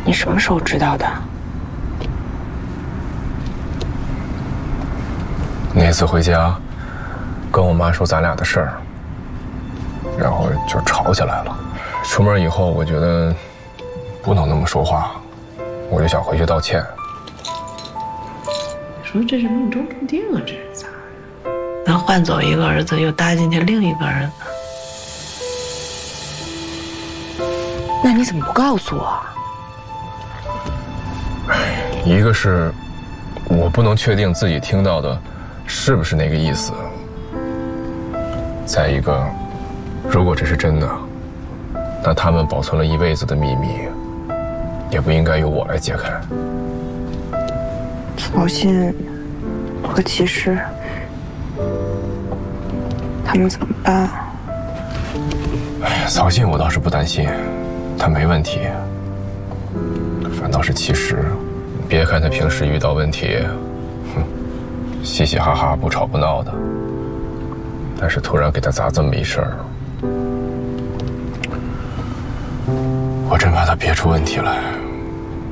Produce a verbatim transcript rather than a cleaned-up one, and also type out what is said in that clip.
你什么时候知道的？ 那次回家，跟我妈说咱俩的事儿，然后就吵起来了。出门以后，我觉得不能那么说话，我就想回去道歉。 你说这是命中注定啊，这是咋的？咱换走一个儿子，又搭进去另一个儿子。 那你怎么不告诉我？ 一个是我不能确定自己听到的是不是那个意思，再一个，如果这是真的，那他们保存了一辈子的秘密，也不应该由我来揭开。 曹鑫和骑士，他们怎么办？ 哎，曹鑫我倒是不担心，他没问题。反倒是其实，别看他平时遇到问题，哼，嘻嘻哈哈不吵不闹的，但是突然给他砸这么一事儿，我真怕他憋出问题来。